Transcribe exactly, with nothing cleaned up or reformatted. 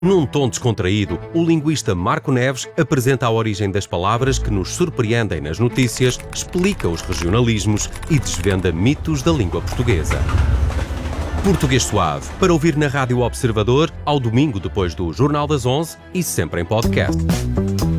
Num tom descontraído, o linguista Marco Neves apresenta a origem das palavras que nos surpreendem nas notícias, explica os regionalismos e desvenda mitos da língua portuguesa. Português Suave, para ouvir na Rádio Observador, ao domingo depois do Jornal das onze e sempre em podcast.